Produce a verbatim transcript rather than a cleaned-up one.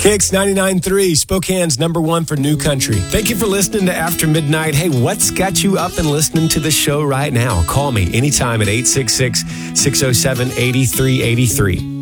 Kicks ninety-nine point three, Spokane's number one for new country. Thank you for listening to After Midnight. Hey, what's got you up and listening to the show right now? Call me anytime at eight six six, six oh seven, eight three eight three.